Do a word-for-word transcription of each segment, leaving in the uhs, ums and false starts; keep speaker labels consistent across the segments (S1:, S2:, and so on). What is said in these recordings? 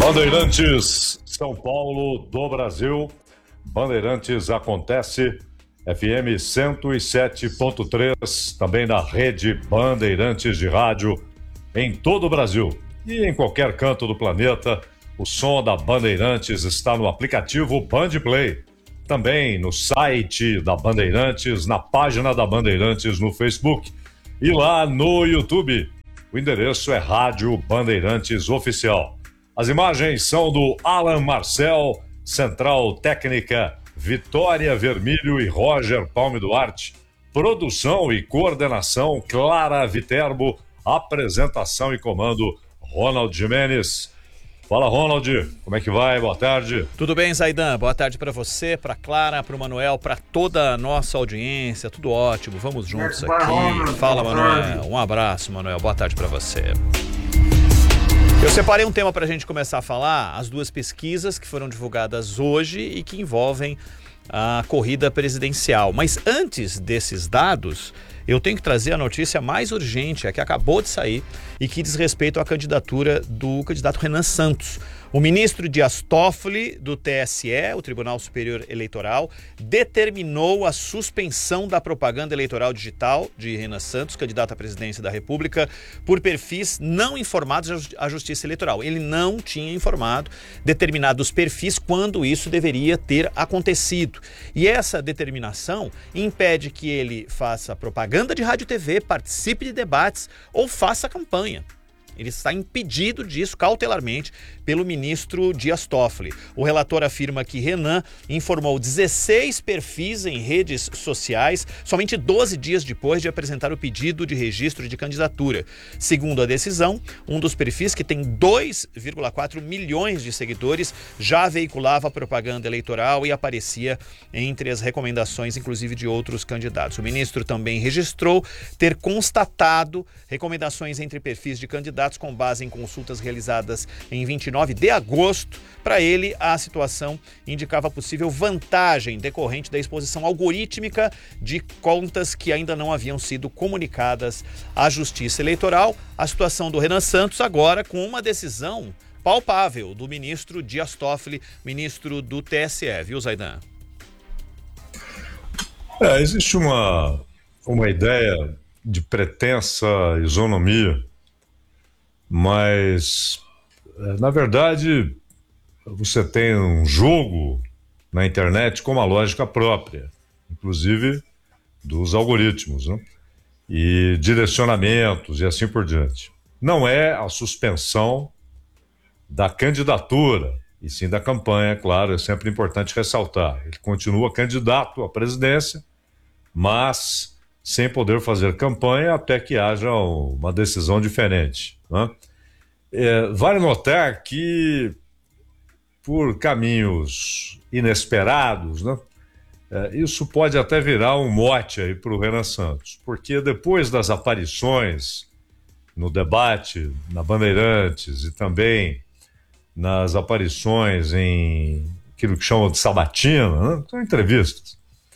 S1: Bandeirantes, São Paulo do Brasil. Bandeirantes acontece, F M cento e sete ponto três, também na rede Bandeirantes de rádio em todo o Brasil. E em qualquer canto do planeta, o som da Bandeirantes está no aplicativo Bandplay. Também no site da Bandeirantes, na página da Bandeirantes no Facebook e lá no YouTube. O endereço é Rádio Bandeirantes Oficial. As imagens são do Alan Marcel, Central Técnica Vitória Vermílio e Roger Palme Duarte. Produção e coordenação Clara Viterbo. Apresentação e comando Ronald Jimenez. Fala, Ronald, como é que vai? Boa tarde.
S2: Tudo bem, Zaidan? Boa tarde para você, para Clara, para o Manuel, para toda a nossa audiência. Tudo ótimo, vamos juntos aqui. Fala, Manuel. Um abraço, Manuel. Boa tarde para você. Eu separei um tema para a gente começar a falar, as duas pesquisas que foram divulgadas hoje e que envolvem a corrida presidencial. Mas antes desses dados, eu tenho que trazer a notícia mais urgente, a que acabou de sair e que diz respeito à candidatura do candidato Renan Santos. O ministro Dias Toffoli, do T S E, o Tribunal Superior Eleitoral, determinou a suspensão da propaganda eleitoral digital de Renan Santos, candidato à presidência da República, por perfis não informados à Justiça Eleitoral. Ele não tinha informado determinados perfis quando isso deveria ter acontecido. E essa determinação impede que ele faça propaganda de rádio e T V, participe de debates ou faça campanha. Ele está impedido disso cautelarmente pelo ministro Dias Toffoli. O relator afirma que Renan informou dezesseis perfis em redes sociais somente doze dias depois de apresentar o pedido de registro de candidatura. Segundo a decisão, um dos perfis, que tem dois vírgula quatro milhões de seguidores, já veiculava propaganda eleitoral e aparecia entre as recomendações, inclusive, de outros candidatos. O ministro também registrou ter constatado recomendações entre perfis de candidatos com base em consultas realizadas em vinte e nove de agosto. Para ele, a situação indicava possível vantagem decorrente da exposição algorítmica de contas que ainda não haviam sido comunicadas à Justiça Eleitoral. A situação do Renan Santos agora com uma decisão palpável do ministro Dias Toffoli, ministro do T S E, viu, Zaidan?
S1: É, existe uma, uma ideia de pretensa isonomia, mas, na verdade, você tem um jogo na internet com uma lógica própria, inclusive dos algoritmos, né? E direcionamentos e assim por diante. Não é a suspensão da candidatura, e sim da campanha, claro, é sempre importante ressaltar. Ele continua candidato à presidência, mas sem poder fazer campanha até que haja uma decisão diferente, né? É, vale notar que, por caminhos inesperados, né, é, isso pode até virar um mote aí para o Renan Santos, porque depois das aparições no debate na Bandeirantes e também nas aparições em aquilo que chamam de sabatina, né, são entrevistas,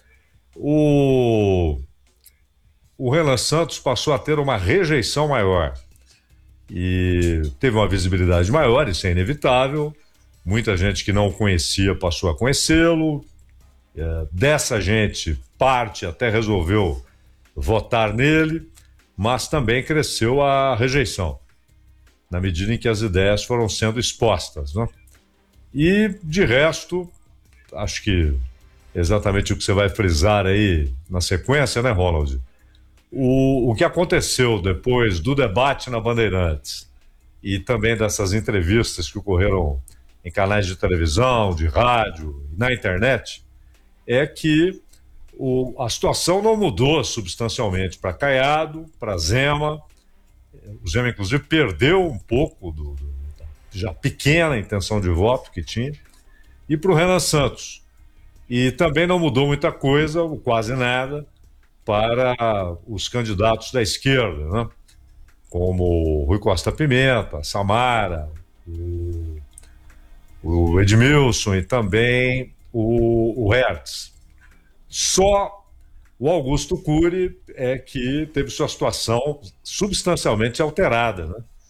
S1: o o Renan Santos passou a ter uma rejeição maior e teve uma visibilidade maior, isso é inevitável. Muita gente que não o conhecia passou a conhecê-lo. É, dessa gente, parte até resolveu votar nele, mas também cresceu a rejeição, na medida em que as ideias foram sendo expostas, né? E, de resto, acho que exatamente o que você vai frisar aí na sequência, né, Ronald? O, o que aconteceu depois do debate na Bandeirantes e também dessas entrevistas que ocorreram em canais de televisão, de rádio, na internet, é que o, a situação não mudou substancialmente para Caiado, para Zema. O Zema, inclusive, perdeu um pouco do, do, da já pequena intenção de voto que tinha, e para o Renan Santos. E também não mudou muita coisa, ou quase nada, para os candidatos da esquerda, né? Como Rui Costa Pimenta, Samara, o, o Edmilson e também o, o Hertz. Só o Augusto Cury é que teve sua situação substancialmente alterada, né?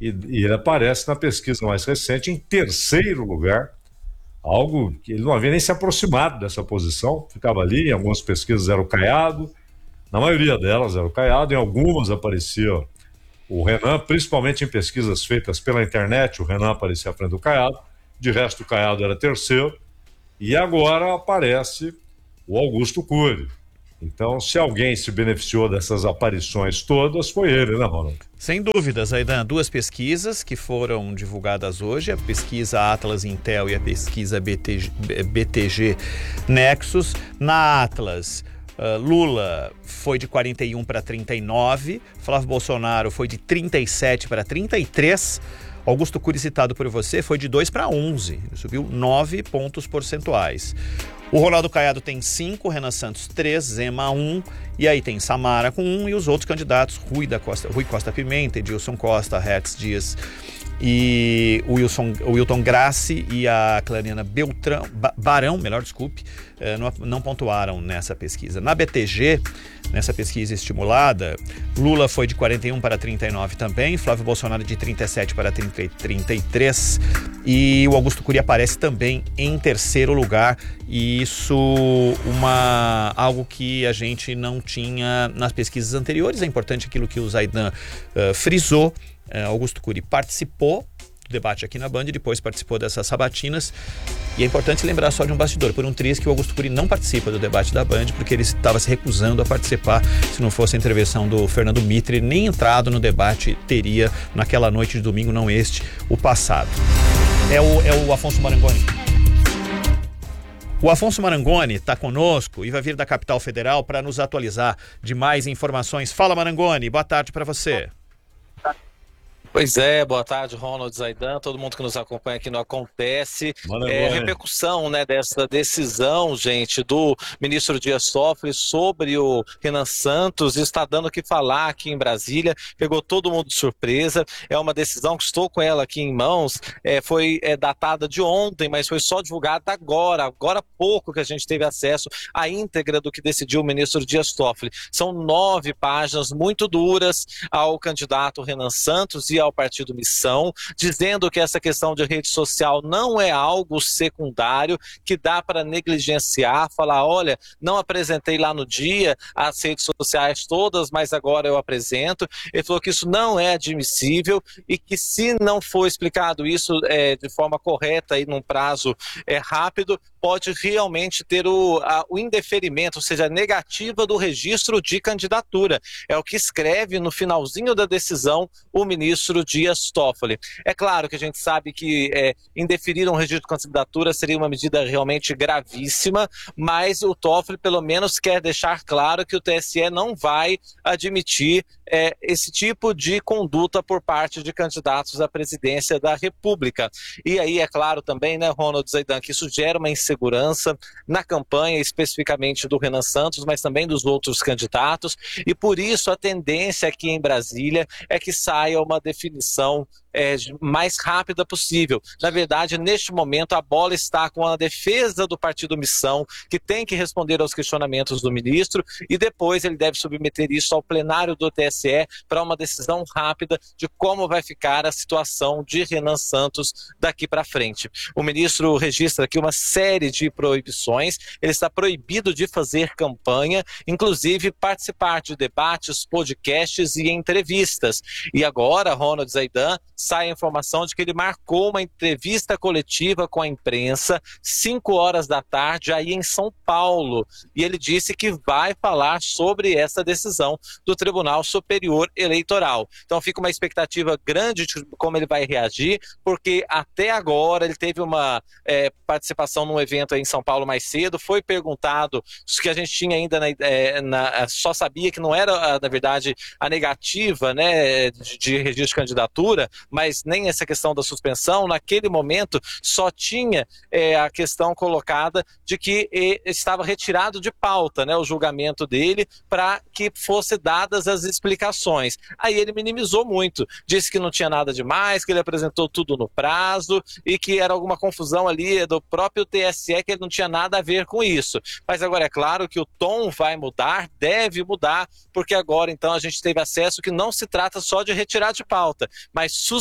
S1: e, e ele aparece na pesquisa mais recente em terceiro lugar, algo que ele não havia nem se aproximado dessa posição, ficava ali, em algumas pesquisas era o Caiado, na maioria delas era o Caiado, em algumas aparecia o Renan, principalmente em pesquisas feitas pela internet, o Renan aparecia à frente do Caiado, de resto o Caiado era terceiro, e agora aparece o Augusto Cury. Então, se alguém se beneficiou dessas aparições todas, foi ele, né, Ronald?
S2: Sem dúvidas, Aidan. Duas pesquisas que foram divulgadas hoje, a pesquisa Atlas Intel e a pesquisa B T G, B T G Nexus. Na Atlas, uh, Lula foi de quarenta e um para trinta e nove, Flávio Bolsonaro foi de trinta e sete para trinta e três, Augusto Cury, citado por você, foi de dois para onze, ele subiu nove pontos percentuais. O Ronaldo Caiado tem cinco, Renan Santos três, Zema um, e aí tem Samara com um, e os outros candidatos, Rui, da Costa, Rui Costa Pimenta, Edilson Costa, Rex Dias e o Wilson, o Wilton Grassi e a Clariana Beltrão, Barão, melhor desculpe, não, não pontuaram nessa pesquisa. Na B T G, nessa pesquisa estimulada, Lula foi de quarenta e um para trinta e nove também, Flávio Bolsonaro de trinta e sete para trinta e três, e o Augusto Cury aparece também em terceiro lugar, e isso uma, algo que a gente não tinha nas pesquisas anteriores. É importante aquilo que o Zaidan uh, frisou. Uh, Augusto Cury participou do debate aqui na Band e depois participou dessas sabatinas, e é importante lembrar só de um bastidor, por um triz, que o Augusto Cury não participa do debate da Band porque ele estava se recusando a participar. Se não fosse a intervenção do Fernando Mitre, nem entrado no debate teria naquela noite de domingo, não este, o passado. É o, é o Afonso Marangoni. O Afonso Marangoni está conosco e vai vir da capital federal para nos atualizar de mais informações. Fala, Marangoni, boa tarde para você.
S3: Pois é, boa tarde, Ronald, Zaidan, todo mundo que nos acompanha aqui no Acontece. É, repercussão, né, dessa decisão, gente, do ministro Dias Toffoli sobre o Renan Santos, está dando o que falar aqui em Brasília, pegou todo mundo de surpresa. É uma decisão que estou com ela aqui em mãos, é, foi é, datada de ontem, mas foi só divulgada agora, agora há pouco que a gente teve acesso à íntegra do que decidiu o ministro Dias Toffoli. São nove páginas muito duras ao candidato Renan Santos e ao Partido Missão, dizendo que essa questão de rede social não é algo secundário, que dá para negligenciar, falar, olha, não apresentei lá no dia as redes sociais todas, mas agora eu apresento. Ele falou que isso não é admissível e que, se não for explicado isso é, de forma correta e num prazo é, rápido, pode realmente ter o, a, o indeferimento, ou seja, a negativa do registro de candidatura. É o que escreve no finalzinho da decisão o ministro Dias Toffoli. É claro que a gente sabe que é, indeferir um registro de candidatura seria uma medida realmente gravíssima, mas o Toffoli pelo menos quer deixar claro que o T S E não vai admitir é, esse tipo de conduta por parte de candidatos à presidência da República. E aí é claro também, né, Ronald, Zaidan, que isso gera uma insegurança na campanha, especificamente do Renan Santos, mas também dos outros candidatos, e por isso a tendência aqui em Brasília é que saia uma definição É, mais rápida possível. Na verdade, neste momento, a bola está com a defesa do Partido Missão, que tem que responder aos questionamentos do ministro, e depois ele deve submeter isso ao plenário do T S E para uma decisão rápida de como vai ficar a situação de Renan Santos daqui para frente. O ministro registra aqui uma série de proibições. Ele está proibido de fazer campanha, inclusive participar de debates, podcasts e entrevistas. E agora, Ronald, Zaidan, sai a informação de que ele marcou uma entrevista coletiva com a imprensa, cinco horas da tarde, aí em São Paulo. E ele disse que vai falar sobre essa decisão do Tribunal Superior Eleitoral. Então fica uma expectativa grande de como ele vai reagir, porque até agora ele teve uma é, participação num evento aí em São Paulo mais cedo, foi perguntado o que a gente tinha ainda, na, é, na, só sabia que não era, na verdade, a negativa, né, de, de registro de candidatura, mas nem essa questão da suspensão. Naquele momento só tinha é, a questão colocada de que e, estava retirado de pauta, né, o julgamento dele, para que fosse dadas as explicações. Aí ele minimizou muito, disse que não tinha nada demais, que ele apresentou tudo no prazo e que era alguma confusão ali do próprio T S E, que ele não tinha nada a ver com isso. Mas agora é claro que o tom vai mudar, deve mudar, porque agora então a gente teve acesso que não se trata só de retirar de pauta, mas suspensão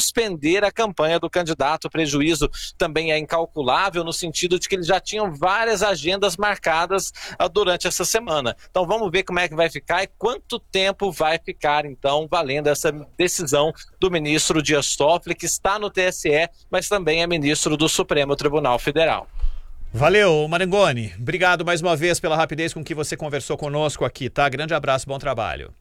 S3: suspender a campanha do candidato. O prejuízo também é incalculável no sentido de que eles já tinham várias agendas marcadas uh, durante essa semana. Então vamos ver como é que vai ficar e quanto tempo vai ficar então valendo essa decisão do ministro Dias Toffoli, que está no T S E, mas também é ministro do Supremo Tribunal Federal.
S2: Valeu, Marangoni. Obrigado mais uma vez pela rapidez com que você conversou conosco aqui, tá? Grande abraço, bom trabalho.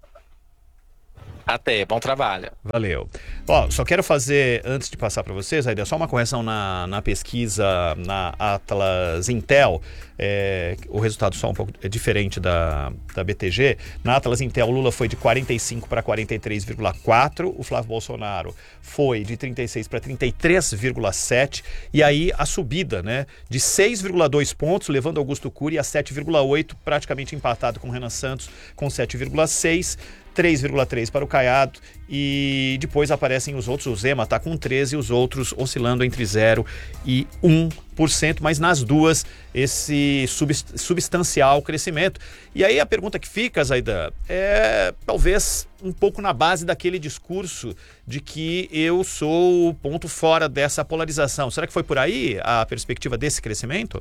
S3: Até, bom trabalho.
S2: Valeu. Ó, só quero fazer, antes de passar para vocês, ainda só uma correção na, na pesquisa na Atlas Intel. É, o resultado só um pouco é diferente da, da B T G. Na Atlas Intel, o Lula foi de quarenta e cinco para quarenta e três vírgula quatro, o Flávio Bolsonaro foi de trinta e seis para trinta e três vírgula sete, e aí a subida, né, de seis vírgula dois pontos, levando Augusto Cury a sete vírgula oito, praticamente empatado com Renan Santos com sete vírgula seis. três vírgula três para o Caiado, e depois aparecem os outros. O Zema está com treze e os outros oscilando entre zero e um por cento, mas nas duas esse substancial crescimento. E aí a pergunta que fica, Zaidan, é talvez um pouco na base daquele discurso de que eu sou o ponto fora dessa polarização. Será que foi por aí a perspectiva desse crescimento?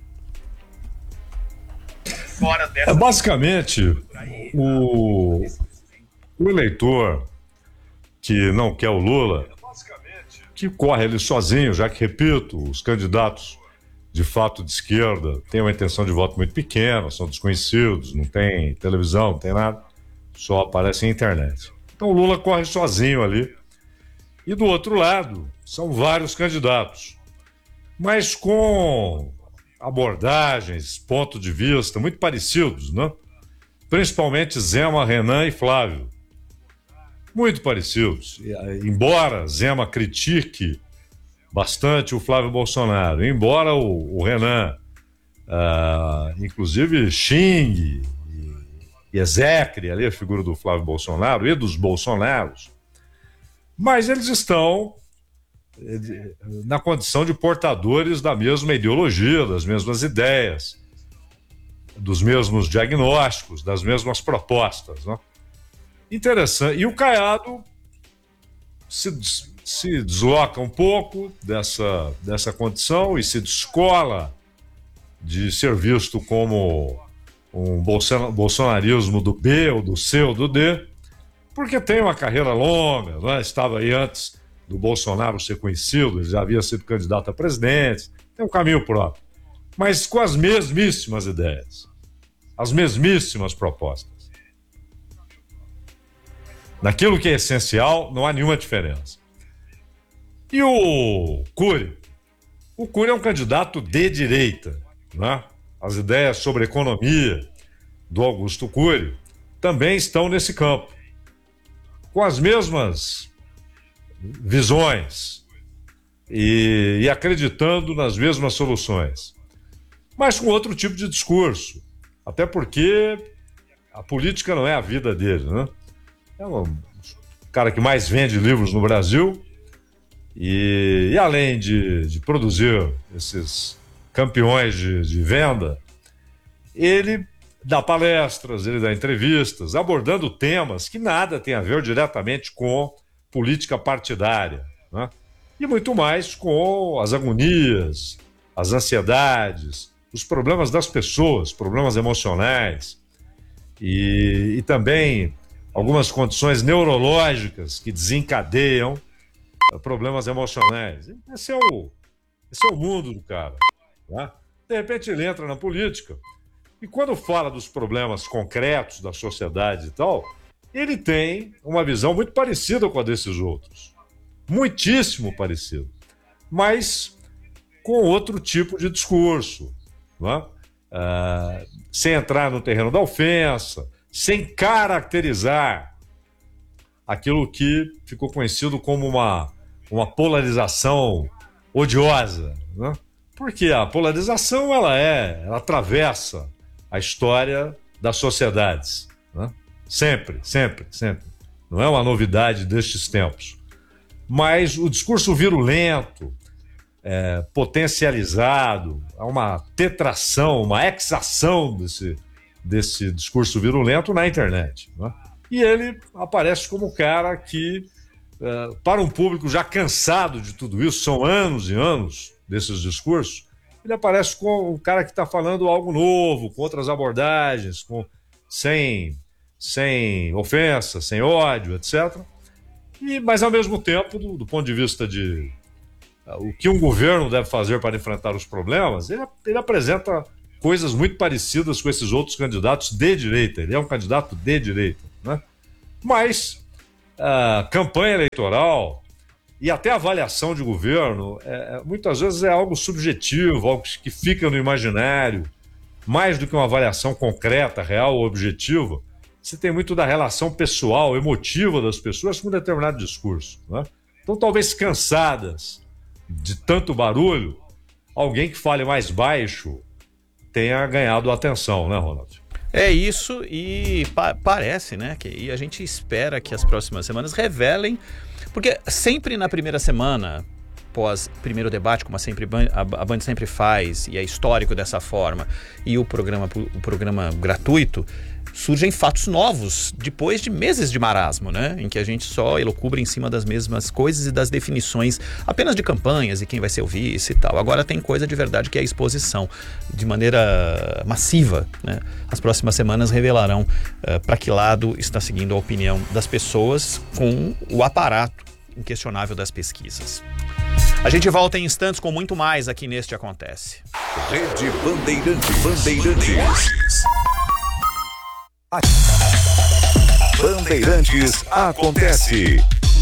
S1: Fora dessa... É basicamente o... O eleitor que não quer o Lula, que corre ele sozinho, já que, repito, os candidatos de fato de esquerda têm uma intenção de voto muito pequena, são desconhecidos, não tem televisão, não tem nada, só aparece na internet. Então o Lula corre sozinho ali. E do outro lado, são vários candidatos, mas com abordagens, pontos de vista muito parecidos, né? Principalmente Zema, Renan e Flávio. Muito parecidos. Embora Zema critique bastante o Flávio Bolsonaro, embora o, o Renan, uh, inclusive, xingue e, e execre ali a figura do Flávio Bolsonaro e dos Bolsonaros, mas eles estão na condição de portadores da mesma ideologia, das mesmas ideias, dos mesmos diagnósticos, das mesmas propostas, né? Interessante. E o Caiado se, se desloca um pouco dessa, dessa condição e se descola de ser visto como um bolsonarismo do B, ou do C, ou do D, porque tem uma carreira longa, né? Estava aí antes do Bolsonaro ser conhecido, ele já havia sido candidato a presidente, tem um caminho próprio, mas com as mesmíssimas ideias, as mesmíssimas propostas. Naquilo que é essencial, não há nenhuma diferença. E o Cury? O Cury é um candidato de direita, né? As ideias sobre economia do Augusto Cury também estão nesse campo, com as mesmas visões e, e acreditando nas mesmas soluções, mas com outro tipo de discurso, até porque a política não é a vida dele, né? É o cara que mais vende livros no Brasil e, e além de, de produzir esses campeões de, de venda, ele dá palestras, ele dá entrevistas, abordando temas que nada tem a ver diretamente com política partidária, né? E muito mais com as agonias, as ansiedades, os problemas das pessoas, problemas emocionais e, e também algumas condições neurológicas que desencadeiam problemas emocionais. Esse é o, esse é o mundo do cara, né? De repente ele entra na política e quando fala dos problemas concretos da sociedade e tal, ele tem uma visão muito parecida com a desses outros. Muitíssimo parecida. Mas com outro tipo de discurso, né? Ah, sem entrar no terreno da ofensa, sem caracterizar aquilo que ficou conhecido como uma, uma polarização odiosa, né? Porque a polarização ela é, ela atravessa a história das sociedades, né? Sempre, sempre, sempre. Não é uma novidade destes tempos. Mas o discurso virulento, é, potencializado, há uma tetração, uma exação desse, desse discurso virulento na internet, né? E ele aparece como o cara que uh, para um público já cansado de tudo isso, são anos e anos desses discursos, ele aparece com um cara que está falando algo novo, com outras abordagens, com, sem, sem ofensa, sem ódio, etcétera. E, mas, ao mesmo tempo, do, do ponto de vista de uh, o que um governo deve fazer para enfrentar os problemas, ele, ele apresenta coisas muito parecidas com esses outros candidatos de direita. Ele é um candidato de direita, né? Mas a uh, campanha eleitoral e até a avaliação de governo, é, muitas vezes é algo subjetivo, algo que fica no imaginário, mais do que uma avaliação concreta, real ou objetiva. Você tem muito da relação pessoal, emotiva das pessoas com um determinado discurso, né? Então, talvez cansadas de tanto barulho, alguém que fale mais baixo tenha ganhado a atenção, né, Ronald?
S2: É isso, e pa- parece, né, que e a gente espera que as próximas semanas revelem, porque sempre na primeira semana, pós primeiro debate, como a, sempre, a, a Band sempre faz, e é histórico dessa forma, e o programa, o programa gratuito, surgem fatos novos, depois de meses de marasmo, né? Em que a gente só elucubra em cima das mesmas coisas e das definições apenas de campanhas e quem vai ser o vice e tal. Agora tem coisa de verdade que é a exposição, de maneira massiva, né? As próximas semanas revelarão uh, para que lado está seguindo a opinião das pessoas com o aparato inquestionável das pesquisas. A gente volta em instantes com muito mais aqui neste Acontece.
S4: Rede Bandeirantes. Bandeirantes. Bandeirantes Acontece.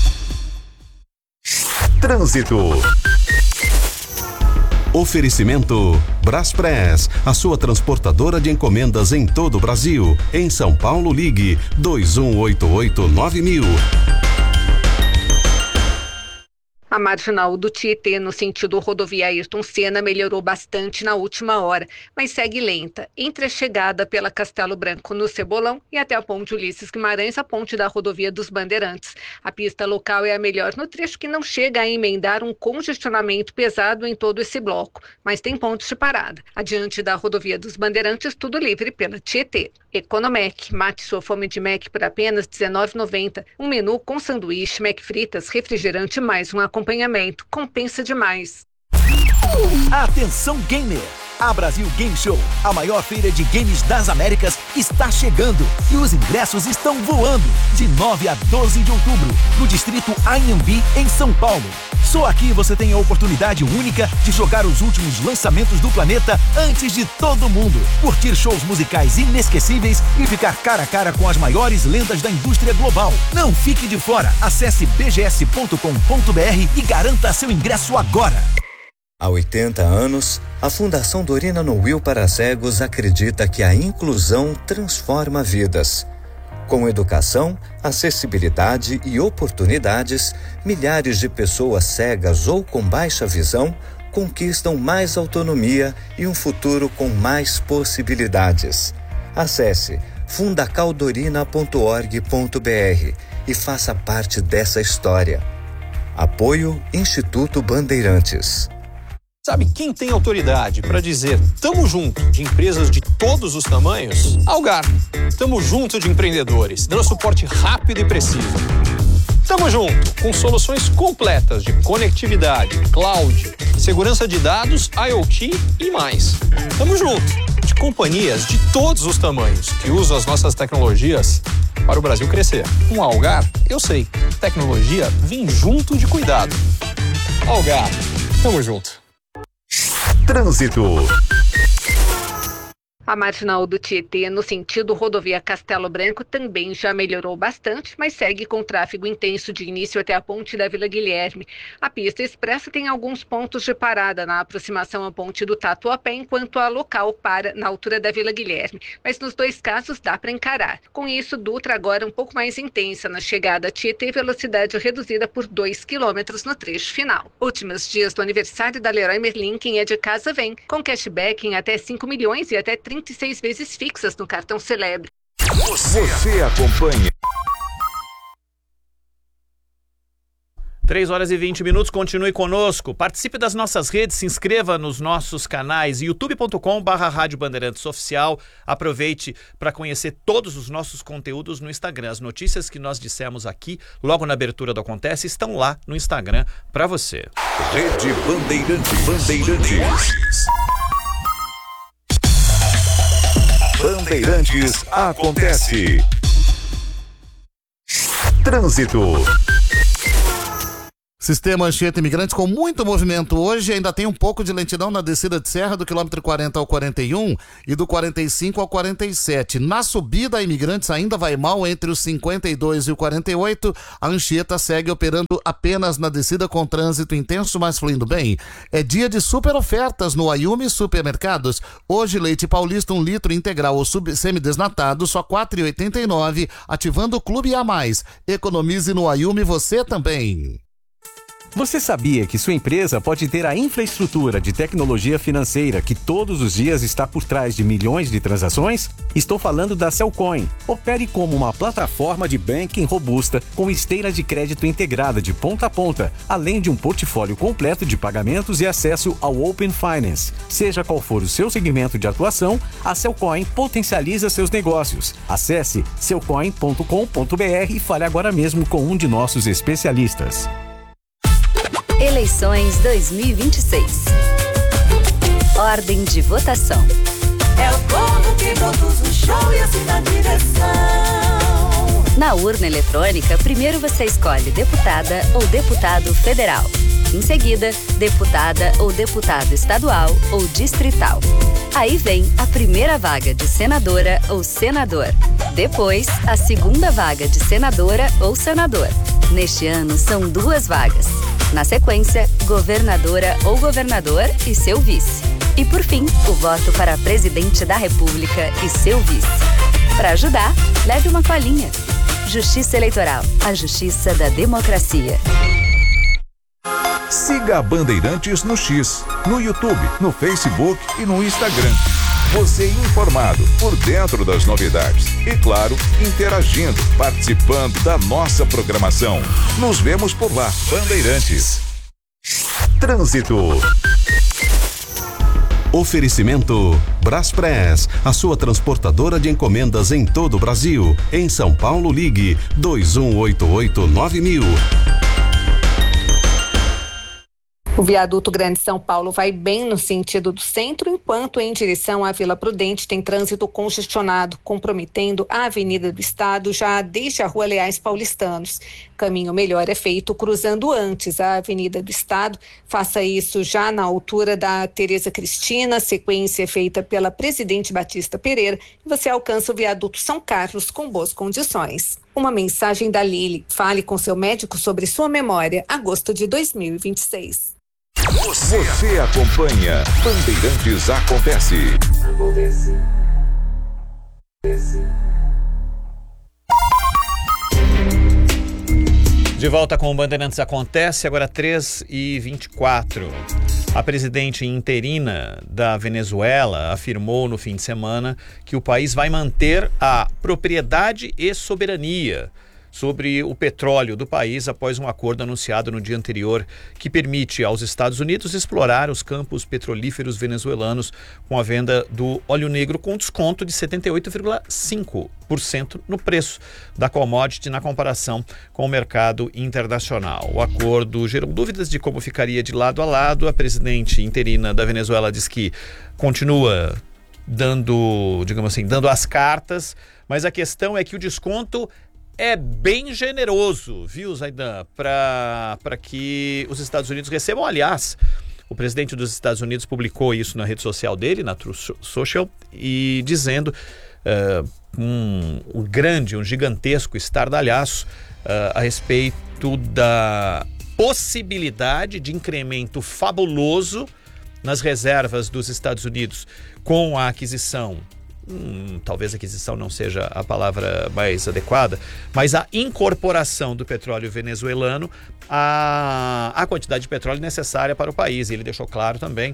S4: Trânsito. Oferecimento Braspress, a sua transportadora de encomendas em todo o Brasil. Em São Paulo, ligue dois um oito oito nove mil.
S5: A marginal do Tietê, no sentido rodovia Ayrton Senna, melhorou bastante na última hora, mas segue lenta, entre a chegada pela Castelo Branco no Cebolão e até a ponte Ulisses Guimarães, a ponte da rodovia dos Bandeirantes. A pista local é a melhor no trecho que não chega a emendar um congestionamento pesado em todo esse bloco, mas tem pontos de parada. Adiante da rodovia dos Bandeirantes, tudo livre pela Tietê. Economec, mate sua fome de Mac por apenas dezenove reais e noventa centavos. Um menu com sanduíche, Mac fritas, refrigerante mais um acompanhamento. Compensa demais.
S6: Atenção gamer! A Brasil Game Show, a maior feira de games das Américas, está chegando e os ingressos estão voando. De nove a doze de outubro, no distrito Anhembi, em São Paulo. Só aqui você tem a oportunidade única de jogar os últimos lançamentos do planeta antes de todo mundo. Curtir shows musicais inesquecíveis e ficar cara a cara com as maiores lendas da indústria global. Não fique de fora. Acesse b g s ponto com ponto b r e garanta seu ingresso agora.
S7: Há oitenta anos, a Fundação Dorina Noil para Cegos acredita que a inclusão transforma vidas. Com educação, acessibilidade e oportunidades, milhares de pessoas cegas ou com baixa visão conquistam mais autonomia e um futuro com mais possibilidades. Acesse fundacaldorina ponto org ponto b r e faça parte dessa história. Apoio Instituto Bandeirantes.
S8: Sabe quem tem autoridade para dizer tamo junto de empresas de todos os tamanhos? Algar. Tamo junto de empreendedores, dando suporte rápido e preciso. Tamo junto com soluções completas de conectividade, cloud, segurança de dados, IoT e mais. Tamo junto de companhias de todos os tamanhos que usam as nossas tecnologias para o Brasil crescer. Com a Algar, eu sei, tecnologia vem junto de cuidado. Algar, tamo junto.
S4: Trânsito.
S5: A marginal do Tietê, no sentido rodovia Castelo Branco, também já melhorou bastante, mas segue com tráfego intenso de início até a ponte da Vila Guilherme. A pista expressa tem alguns pontos de parada na aproximação à ponte do Tatuapé, enquanto a local para na altura da Vila Guilherme. Mas nos dois casos dá para encarar. Com isso, Dutra agora um pouco mais intensa na chegada a Tietê, velocidade reduzida por dois quilômetros no trecho final. Últimos dias do aniversário da Leroy Merlin, quem é de casa vem, com cashback em até cinco milhões e até trinta e seis vezes fixas no cartão Celebre.
S4: Você, Você acompanha.
S2: três horas e vinte minutos, continue conosco. Participe das nossas redes, se inscreva nos nossos canais youtube ponto com barra Rádio Bandeirantes Oficial. Aproveite para conhecer todos os nossos conteúdos no Instagram. As notícias que nós dissemos aqui, logo na abertura do Acontece, estão lá no Instagram para você.
S9: Rede Bandeirantes. Bandeirantes. Bandeirantes Acontece. Trânsito.
S10: Sistema Anchieta Imigrantes com muito movimento hoje, ainda tem um pouco de lentidão na descida de serra do quilômetro quarenta ao quarenta e um e do quarenta e cinco ao quarenta e sete. Na subida a Imigrantes ainda vai mal entre os cinquenta e dois e o quarenta e oito. A Anchieta segue operando apenas na descida com trânsito intenso, mas fluindo bem. É dia de super ofertas no Ayumi Supermercados. Hoje leite paulista um litro integral ou sub- semidesnatado só quatro reais e oitenta e nove centavos, ativando o Clube A Mais. Economize no Ayumi você também.
S11: Você sabia que sua empresa pode ter a infraestrutura de tecnologia financeira que todos os dias está por trás de milhões de transações? Estou falando da Cellcoin. Opere como uma plataforma de banking robusta com esteira de crédito integrada de ponta a ponta, além de um portfólio completo de pagamentos e acesso ao Open Finance. Seja qual for o seu segmento de atuação, a Cellcoin potencializa seus negócios. Acesse cellcoin ponto com ponto b r e fale agora mesmo com um de nossos especialistas.
S12: Eleições dois mil e vinte e seis. Ordem de votação.
S13: É o povo que produz o show e assim na direção.
S12: Na urna eletrônica, primeiro você escolhe deputada ou deputado federal. Em seguida, deputada ou deputado estadual ou distrital. Aí vem a primeira vaga de senadora ou senador. Depois, a segunda vaga de senadora ou senador. Neste ano, são duas vagas. Na sequência, governadora ou governador e seu vice. E por fim, o voto para presidente da República e seu vice. Para ajudar, leve uma colinha. Justiça Eleitoral, a justiça da democracia.
S9: Siga a Bandeirantes no X, no YouTube, no Facebook e no Instagram. Você informado, por dentro das novidades e, claro, interagindo, participando da nossa programação. Nos vemos por lá. Bandeirantes. Trânsito.
S4: Oferecimento Braspress, a sua transportadora de encomendas em todo o Brasil. Em São Paulo, ligue dois um oito oito nove mil.
S5: O viaduto Grande São Paulo vai bem no sentido do centro, enquanto em direção à Vila Prudente tem trânsito congestionado, comprometendo a Avenida do Estado já desde a Rua Leais Paulistanos. Caminho melhor é feito cruzando antes a Avenida do Estado. Faça isso já na altura da Tereza Cristina, sequência é feita pela Presidente Batista Pereira, e você alcança o viaduto São Carlos com boas condições. Uma mensagem da Lili. Fale com seu médico sobre sua memória. Agosto de dois mil e vinte e seis.
S9: Você, Você acompanha Bandeirantes Acontece. Acontece. Acontece.
S2: De volta com o Bandeirantes Acontece, agora três e vinte e quatro. A presidente interina da Venezuela afirmou no fim de semana que o país vai manter a propriedade e soberania sobre o petróleo do país após um acordo anunciado no dia anterior que permite aos Estados Unidos explorar os campos petrolíferos venezuelanos com a venda do óleo negro com desconto de setenta e oito vírgula cinco por cento no preço da commodity na comparação com o mercado internacional. O acordo gerou dúvidas de como ficaria de lado a lado. A presidente interina da Venezuela diz que continua dando, digamos assim, dando as cartas, mas a questão é que o desconto é bem generoso, viu, Zaidan, para para que os Estados Unidos recebam. Aliás, o presidente dos Estados Unidos publicou isso na rede social dele, na Truth Social, e dizendo uh, um, um grande, um gigantesco estardalhaço uh, a respeito da possibilidade de incremento fabuloso nas reservas dos Estados Unidos com a aquisição. Hum, talvez aquisição não seja a palavra mais adequada, mas a incorporação do petróleo venezuelano à, à quantidade de petróleo necessária para o país. E ele deixou claro também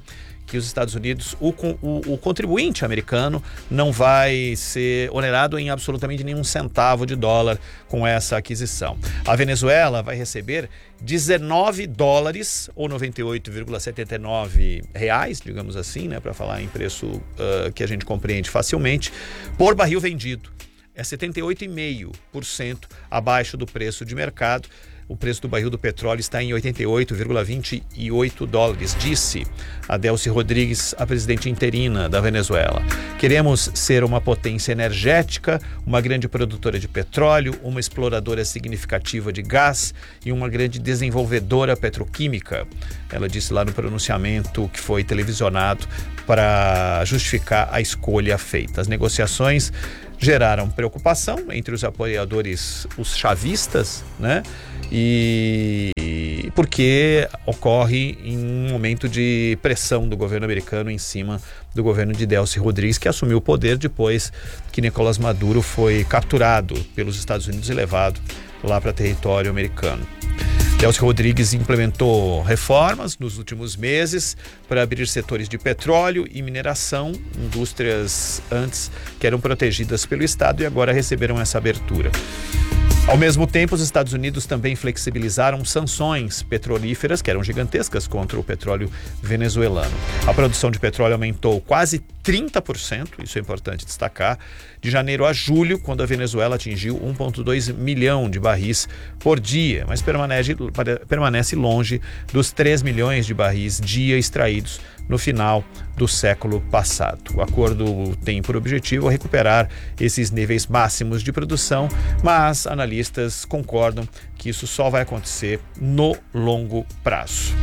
S2: que os Estados Unidos, o, o, o contribuinte americano, não vai ser onerado em absolutamente nenhum centavo de dólar com essa aquisição. A Venezuela vai receber dezenove dólares, ou noventa e oito vírgula setenta e nove reais, digamos assim, né, para falar em preço uh, que a gente compreende facilmente, por barril vendido. É setenta e oito vírgula cinco por cento abaixo do preço de mercado. O preço do barril do petróleo está em oitenta e oito vírgula vinte e oito dólares, disse a Delcy Rodrigues, a presidente interina da Venezuela. Queremos ser uma potência energética, uma grande produtora de petróleo, uma exploradora significativa de gás e uma grande desenvolvedora petroquímica. Ela disse lá no pronunciamento que foi televisionado para justificar a escolha feita. As negociações geraram preocupação entre os apoiadores, os chavistas, né? E porque ocorre em um momento de pressão do governo americano em cima do governo de Delcy Rodrigues, que assumiu o poder depois que Nicolás Maduro foi capturado pelos Estados Unidos e levado lá para território americano. Delcy Rodrigues implementou reformas nos últimos meses para abrir setores de petróleo e mineração, indústrias antes que eram protegidas pelo Estado e agora receberam essa abertura. Ao mesmo tempo, os Estados Unidos também flexibilizaram sanções petrolíferas, que eram gigantescas, contra o petróleo venezuelano. A produção de petróleo aumentou quase trinta por cento, isso é importante destacar, de janeiro a julho, quando a Venezuela atingiu um vírgula dois milhão de barris por dia, mas permanece, permanece longe dos três milhões de barris dia extraídos no final do século passado. O acordo tem por objetivo recuperar esses níveis máximos de produção, mas analistas concordam que isso só vai acontecer no longo prazo.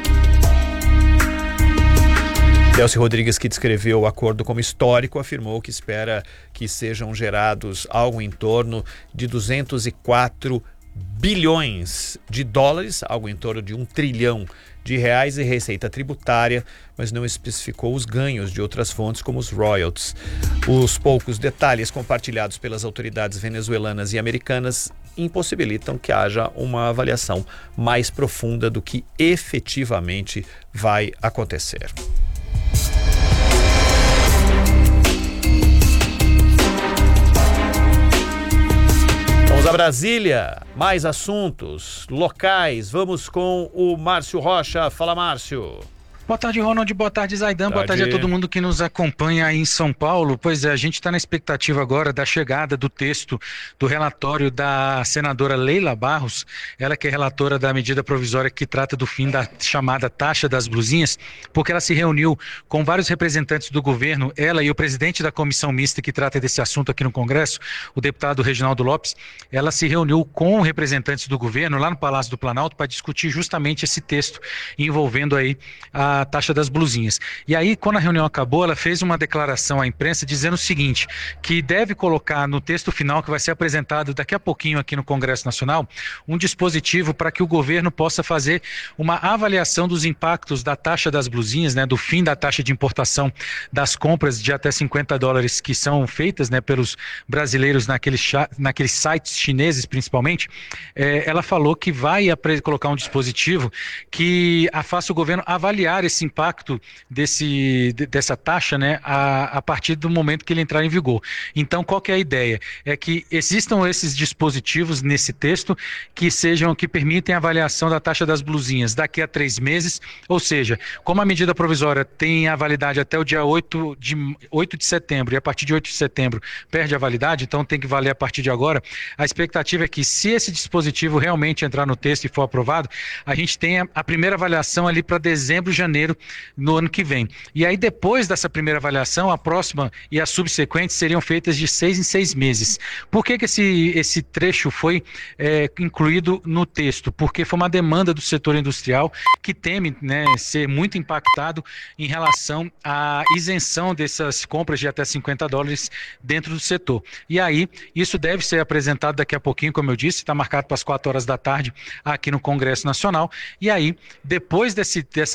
S2: Delcy Rodrigues, que descreveu o acordo como histórico, afirmou que espera que sejam gerados algo em torno de duzentos e quatro bilhões de dólares, algo em torno de um trilhão de reais em receita tributária, mas não especificou os ganhos de outras fontes como os royalties. Os poucos detalhes compartilhados pelas autoridades venezuelanas e americanas impossibilitam que haja uma avaliação mais profunda do que efetivamente vai acontecer. Vamos a Brasília, mais assuntos locais. Vamos com o Márcio Rocha. Fala, Márcio.
S14: Boa tarde, Ronald. Boa tarde, Zaidan. Boa tarde a todo mundo que nos acompanha aí em São Paulo. Pois é, a gente está na expectativa agora da chegada do texto do relatório da senadora Leila Barros, ela que é relatora da medida provisória que trata do fim da chamada taxa das blusinhas, porque ela se reuniu com vários representantes do governo, ela e o presidente da comissão mista que trata desse assunto aqui no Congresso, o deputado Reginaldo Lopes. Ela se reuniu com representantes do governo lá no Palácio do Planalto para discutir justamente esse texto envolvendo aí a a taxa das blusinhas. E aí, quando a reunião acabou, ela fez uma declaração à imprensa dizendo o seguinte, que deve colocar no texto final, que vai ser apresentado daqui a pouquinho aqui no Congresso Nacional, um dispositivo para que o governo possa fazer uma avaliação dos impactos da taxa das blusinhas, né, do fim da taxa de importação das compras de até cinquenta dólares que são feitas, né, pelos brasileiros naqueles, naqueles sites chineses, principalmente. É, ela falou que vai colocar um dispositivo que faça o governo avaliar esse impacto desse, dessa taxa, né, a, a partir do momento que ele entrar em vigor. Então, qual que é a ideia? É que existam esses dispositivos nesse texto que sejam, que permitem a avaliação da taxa das blusinhas daqui a três meses, ou seja, como a medida provisória tem a validade até o dia oito de setembro, e a partir de oito de setembro perde a validade, então tem que valer a partir de agora, a expectativa é que, se esse dispositivo realmente entrar no texto e for aprovado, a gente tenha a primeira avaliação ali para dezembro, janeiro no ano que vem. E aí, depois dessa primeira avaliação, a próxima e as subsequentes seriam feitas de seis em seis meses. Por que que esse, esse trecho foi é, incluído no texto? Porque foi uma demanda do setor industrial que teme, né, ser muito impactado em relação à isenção dessas compras de até cinquenta dólares dentro do setor. E aí, isso deve ser apresentado daqui a pouquinho, como eu disse, está marcado para as quatro horas da tarde aqui no Congresso Nacional. E aí, depois desse, dessa apresentação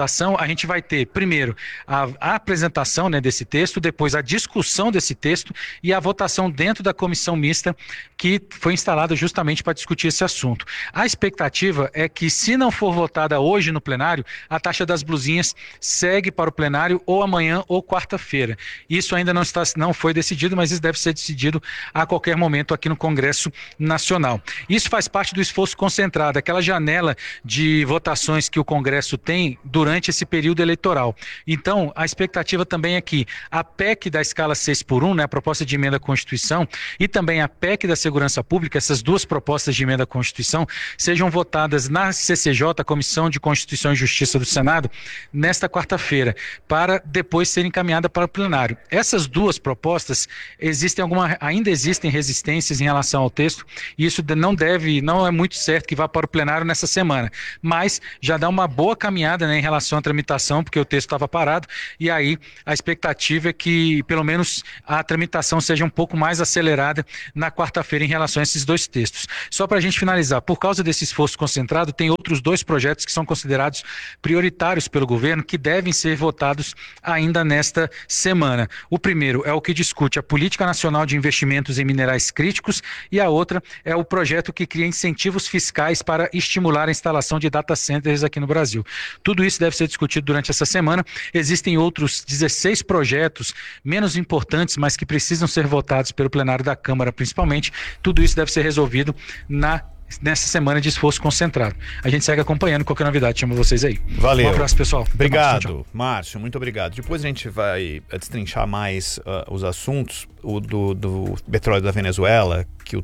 S14: votação, a gente vai ter, primeiro, a, a apresentação, né, desse texto, depois a discussão desse texto e a votação dentro da comissão mista que foi instalada justamente para discutir esse assunto. A expectativa é que, se não for votada hoje no plenário, a taxa das blusinhas segue para o plenário ou amanhã ou quarta-feira. Isso ainda não, está, não foi decidido, mas isso deve ser decidido a qualquer momento aqui no Congresso Nacional. Isso faz parte do esforço concentrado, aquela janela de votações que o Congresso tem durante esse período eleitoral. Então, a expectativa também é que a P E C da escala seis por um, né, a proposta de emenda à Constituição, e também a P E C da Segurança Pública, essas duas propostas de emenda à Constituição, sejam votadas na C C J, a Comissão de Constituição e Justiça do Senado, nesta quarta-feira, para depois serem encaminhadas para o plenário. Essas duas propostas, existem alguma, ainda existem resistências em relação ao texto, e isso não deve, não é muito certo que vá para o plenário nessa semana, mas já dá uma boa caminhada, né, em relação à tramitação, porque o texto estava parado, e aí a expectativa é que pelo menos a tramitação seja um pouco mais acelerada na quarta-feira em relação a esses dois textos. Só para a gente finalizar, por causa desse esforço concentrado, tem outros dois projetos que são considerados prioritários pelo governo, que devem ser votados ainda nesta semana. O primeiro é o que discute a Política Nacional de Investimentos em Minerais Críticos, e a outra é o projeto que cria incentivos fiscais para estimular a instalação de data centers aqui no Brasil. Tudo isso deve ser discutido durante essa semana. Existem outros dezesseis projetos menos importantes, mas que precisam ser votados pelo plenário da Câmara, principalmente. Tudo isso deve ser resolvido na nessa semana de esforço concentrado. A gente segue acompanhando qualquer novidade, chamo vocês aí.
S2: Valeu.
S14: Um abraço, pessoal.
S2: Obrigado, Márcio, muito obrigado. Depois a gente vai destrinchar mais uh, os assuntos, o do, do petróleo da Venezuela, que eu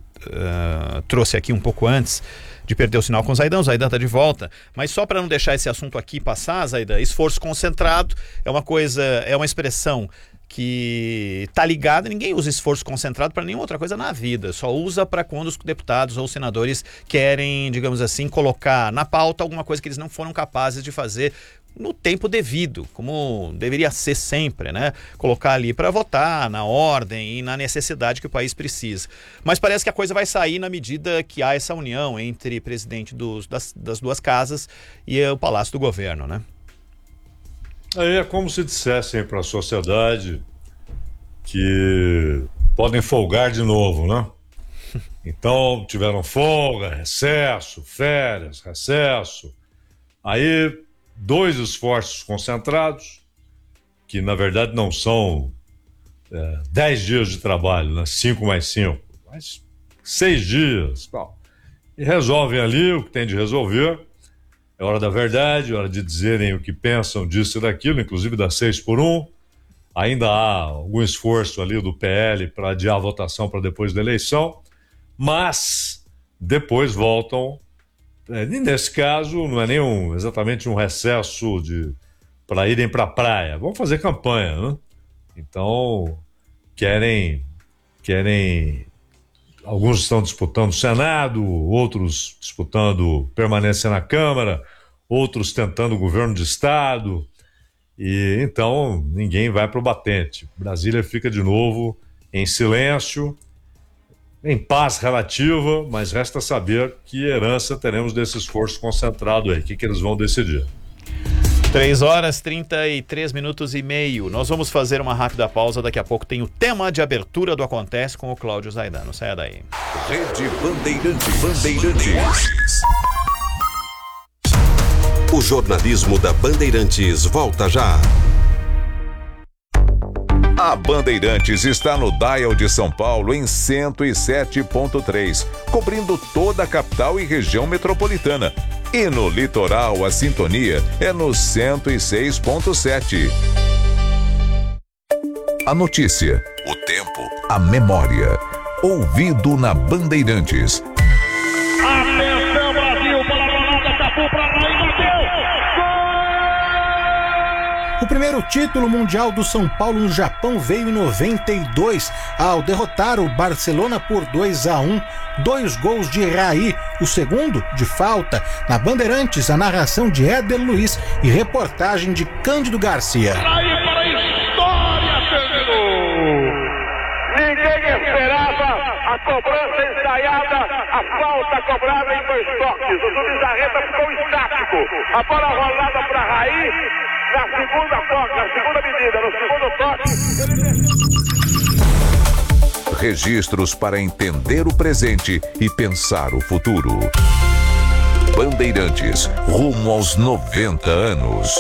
S2: uh, trouxe aqui um pouco antes de perder o sinal com o Zaidan. O Zaidan está de volta, mas só para não deixar esse assunto aqui passar, Zaidan, esforço concentrado é uma coisa, é uma expressão que está ligada, ninguém usa esforço concentrado para nenhuma outra coisa na vida, só usa para quando os deputados ou senadores querem, digamos assim, colocar na pauta alguma coisa que eles não foram capazes de fazer no tempo devido, como deveria ser sempre, né? Colocar ali para votar, na ordem e na necessidade que o país precisa. Mas parece que a coisa vai sair na medida que há essa união entre presidente dos, das, das duas casas e o Palácio do Governo, né?
S1: Aí é como se dissessem para a sociedade que podem folgar de novo, né? Então tiveram folga, recesso, férias, recesso. Aí dois esforços concentrados, que na verdade não são é, dez dias de trabalho, né? Cinco mais cinco, mas seis dias. Bom, e resolvem ali o que tem de resolver. É hora da verdade, é hora de dizerem o que pensam disso e daquilo, inclusive da seis por um. Ainda há algum esforço ali do P L para adiar a votação para depois da eleição, mas depois voltam. É, nesse caso, não é nem um, exatamente um recesso de, para irem para a praia. Vão fazer campanha, né? Então, querem, querem... Alguns estão disputando o Senado, outros disputando permanência na Câmara, outros tentando o governo de Estado. E então ninguém vai para o batente. Brasília fica de novo em silêncio, em paz relativa, mas resta saber que herança teremos desse esforço concentrado aí. O que, que eles vão decidir?
S2: três horas, trinta e três minutos e meio. Nós vamos fazer uma rápida pausa. Daqui a pouco tem o tema de abertura do Acontece com o Cláudio Zaidan. Não saia daí.
S9: Rede Bandeirantes. Bandeirantes.
S4: O jornalismo da Bandeirantes volta já.
S9: A Bandeirantes está no dial de São Paulo em cento e sete ponto três, cobrindo toda a capital e região metropolitana. E no litoral, a sintonia é no cento e seis ponto sete. A notícia, o tempo, a memória. Ouvido na Bandeirantes.
S15: Atenção, Brasil, para a Ronaldo, Cafu para lá e bateu!
S16: O primeiro título mundial do São Paulo no Japão veio em noventa e dois, ao derrotar o Barcelona por dois a um, dois gols de Raí, o segundo de falta. Na Bandeirantes, a narração de Éder Luiz e reportagem de Cândido Garcia.
S15: Raí para a história, Cândido! Ninguém esperava a cobrança ensaiada, a falta cobrada em dois toques. O Subizarreta ficou estático. A bola rolada para Raí na segunda toque, na segunda medida, no segundo toque.
S9: Registros para entender o presente e pensar o futuro. Bandeirantes, rumo aos noventa anos.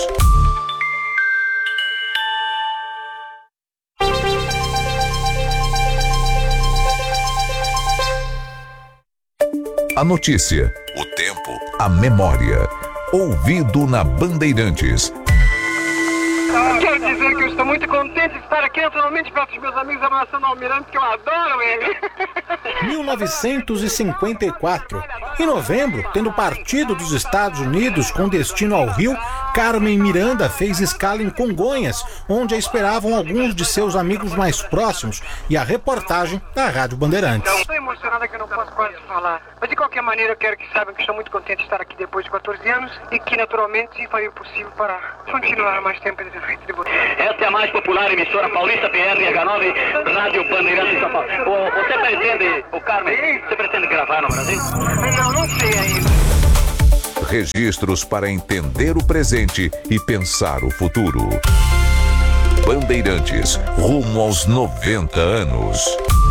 S9: A notícia, o tempo, a memória. Ouvido na Bandeirantes.
S17: Quero dizer que eu estou muito contente de estar aqui naturalmente perto dos meus amigos abraçando o Almirante, que eu adoro ele.
S16: mil novecentos e cinquenta e quatro. Em novembro, tendo partido dos Estados Unidos com destino ao Rio, Carmen Miranda fez escala em Congonhas, onde a esperavam alguns de seus amigos mais próximos, e a reportagem da Rádio Bandeirantes.
S17: Estou emocionada que eu não posso quase falar. Mas de qualquer maneira eu quero que saibam que estou muito contente de estar aqui depois de quatorze anos e que naturalmente farei o possível para continuar mais tempo nesse feito de você.
S18: Esta é a mais popular emissora paulista P R H nove, Rádio Bandeirantes de São Paulo. O, você pretende, o Carmen, você pretende gravar no Brasil?
S17: Não, não sei ainda.
S9: Registros para entender o presente e pensar o futuro. Bandeirantes, rumo aos noventa anos.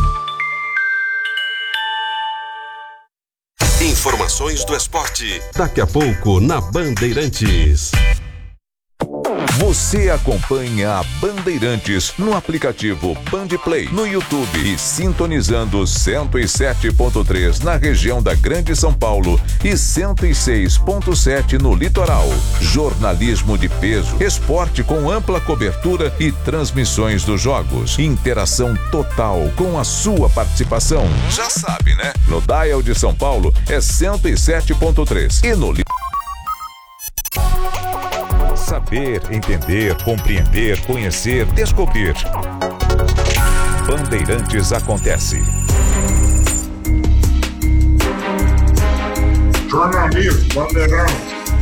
S4: Informações do esporte. Daqui a pouco na Bandeirantes.
S9: Você acompanha a Bandeirantes no aplicativo Bandplay, no YouTube e sintonizando cento e sete ponto três na região da Grande São Paulo e cento e seis ponto sete no litoral. Jornalismo de peso, esporte com ampla cobertura e transmissões dos jogos. Interação total com a sua participação. Já sabe, né? No Dial de São Paulo é cento e sete ponto três e no litoral. Saber, entender, compreender, conhecer, descobrir. Bandeirantes acontece.
S1: Jornalismo, Bandeirantes.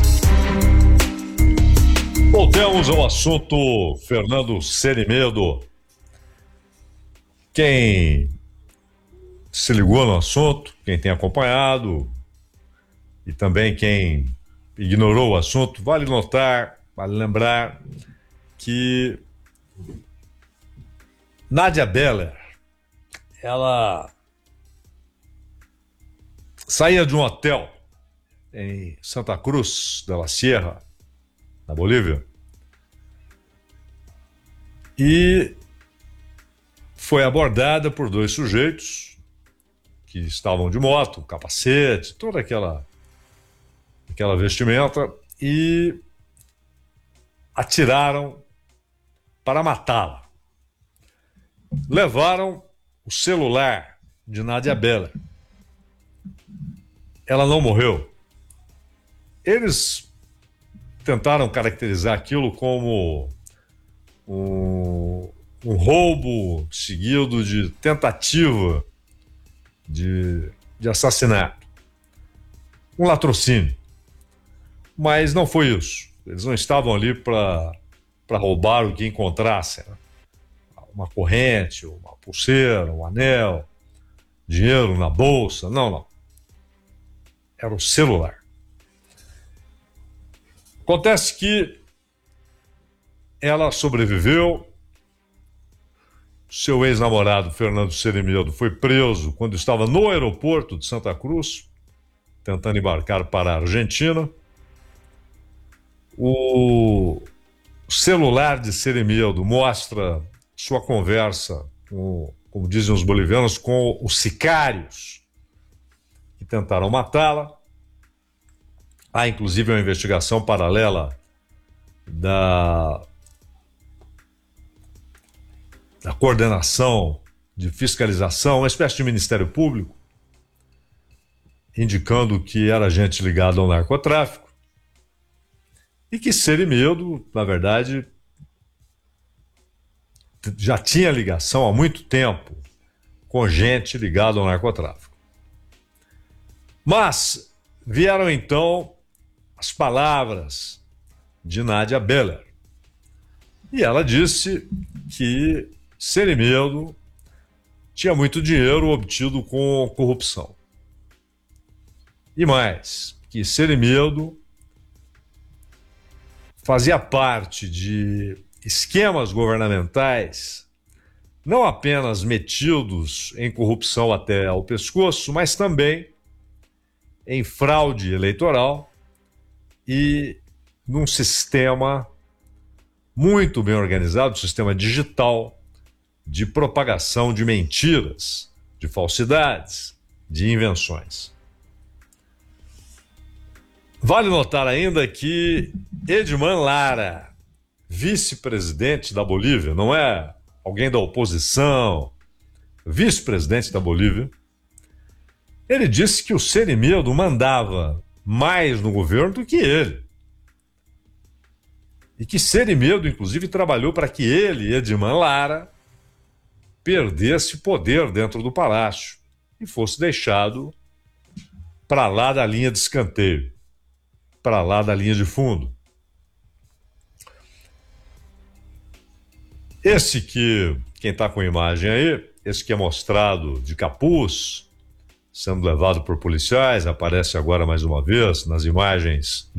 S1: Voltamos ao assunto Fernando Cerimedo. Quem se ligou no assunto, quem tem acompanhado e também quem ignorou o assunto, vale notar, vale lembrar que Nádia Beller, ela saía de um hotel em Santa Cruz de la Sierra, na Bolívia, e foi abordada por dois sujeitos que estavam de moto, capacete, toda aquela aquela vestimenta, e atiraram para matá-la. Levaram o celular de Nádia Beller. Ela não morreu. Eles tentaram caracterizar aquilo como um, um roubo seguido de tentativa de, de assassinato. Um latrocínio. Mas não foi isso. Eles não estavam ali para para roubar o que encontrassem. Né? Uma corrente, uma pulseira, um anel, dinheiro na bolsa. Não, não. Era o celular. Acontece que ela sobreviveu. Seu ex-namorado, Fernando Cerimedo, foi preso quando estava no aeroporto de Santa Cruz, tentando embarcar para a Argentina. O celular de Cerimedo mostra sua conversa, com, como dizem os bolivianos, com os sicários que tentaram matá-la. Há, inclusive, uma investigação paralela da, da coordenação de fiscalização, uma espécie de Ministério Público, indicando que era gente ligada ao narcotráfico. E que Cerimedo, na verdade, já tinha ligação há muito tempo com gente ligada ao narcotráfico. Mas vieram então as palavras de Nádia Beller. E ela disse que Cerimedo tinha muito dinheiro obtido com corrupção. E mais, que Cerimildo fazia parte de esquemas governamentais não apenas metidos em corrupção até ao pescoço, mas também em fraude eleitoral e num sistema muito bem organizado, um sistema digital de propagação de mentiras, de falsidades, de invenções. Vale notar ainda que Edman Lara, vice-presidente da Bolívia, não é alguém da oposição, vice-presidente da Bolívia, ele disse que o Cerimildo mandava mais no governo do que ele. E que Cerimildo, inclusive, trabalhou para que ele, Edman Lara, perdesse poder dentro do palácio e fosse deixado para lá da linha de escanteio, para lá da linha de fundo. Esse que, quem está com a imagem aí, esse que é mostrado de capuz, sendo levado por policiais, aparece agora mais uma vez nas imagens